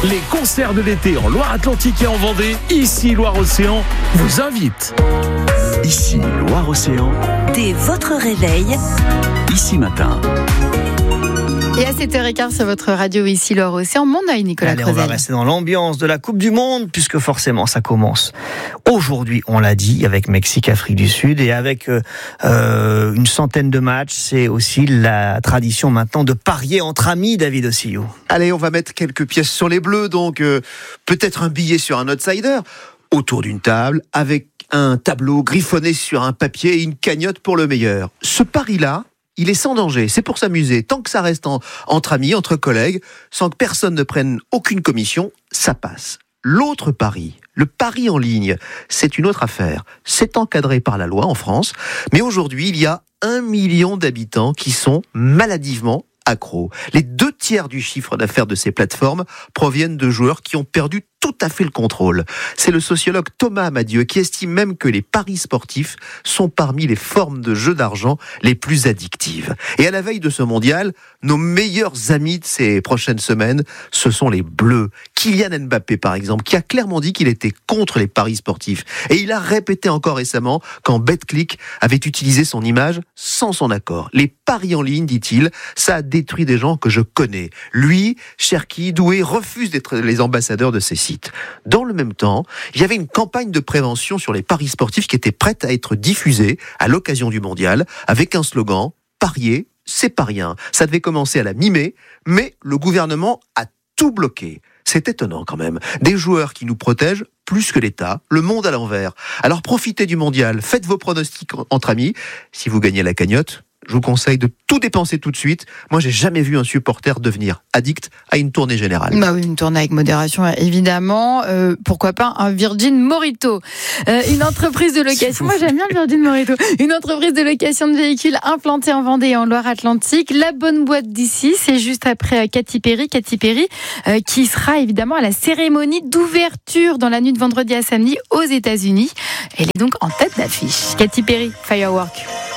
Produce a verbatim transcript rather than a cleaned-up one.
Les concerts de l'été en Loire-Atlantique et en Vendée, ici Loire-Océan, vous invite. Ici Loire-Océan. Dès votre réveil. Ici Matin. Et à sept heures quinze sur votre radio ici Loire-Océan, mon œil, Nicolas Allez, Crezel. on va rester dans l'ambiance de la Coupe du Monde, puisque forcément ça commence aujourd'hui, on l'a dit, avec Mexique, Afrique du Sud, et avec euh, une centaine de matchs. C'est aussi la tradition maintenant de parier entre amis, David Ossillou. Allez, on va mettre quelques pièces sur les bleus, donc euh, peut-être un billet sur un outsider, autour d'une table, avec un tableau griffonné sur un papier et une cagnotte pour le meilleur. Ce pari-là, il est sans danger, c'est pour s'amuser. Tant que ça reste en, entre amis, entre collègues, sans que personne ne prenne aucune commission, ça passe. L'autre pari, le pari en ligne, c'est une autre affaire. C'est encadré par la loi en France, mais aujourd'hui, il y a un million d'habitants qui sont maladivement accros. Les deux tiers du chiffre d'affaires de ces plateformes proviennent de joueurs qui ont perdu tout à fait le contrôle. C'est le sociologue Thomas Amadieu qui estime même que les paris sportifs sont parmi les formes de jeux d'argent les plus addictives. Et à la veille de ce mondial, nos meilleurs amis de ces prochaines semaines, ce sont les Bleus. Kylian Mbappé, par exemple, qui a clairement dit qu'il était contre les paris sportifs. Et il a répété encore récemment quand BetClick avait utilisé son image sans son accord. Les paris en ligne, dit-il, ça a détruit des gens que je connais. Lui, Cherki, Doué, refusent d'être les ambassadeurs de ces sites. Dans le même temps, il y avait une campagne de prévention sur les paris sportifs qui était prête à être diffusée à l'occasion du mondial avec un slogan « Parier, c'est pas rien ». Ça devait commencer à la mi-mai, mais le gouvernement a tout bloqué. C'est étonnant quand même. Des joueurs qui nous protègent plus que l'État, le monde à l'envers. Alors profitez du mondial, faites vos pronostics entre amis. Si vous gagnez la cagnotte, je vous conseille de tout dépenser tout de suite. Moi, j'ai jamais vu un supporter devenir addict à une tournée générale. Bah oui, une tournée avec modération, évidemment. Euh, pourquoi pas un Virgin Morito. Euh, une entreprise de location. Moi, j'aime bien le Virgin Morito. Une entreprise de location de véhicules implantée en Vendée et en Loire-Atlantique. La bonne boîte d'ici, c'est juste après Katy Perry. Katy Perry, euh, qui sera évidemment à la cérémonie d'ouverture dans la nuit de vendredi à samedi aux États-Unis. Elle est donc en tête d'affiche. Katy Perry, Firework.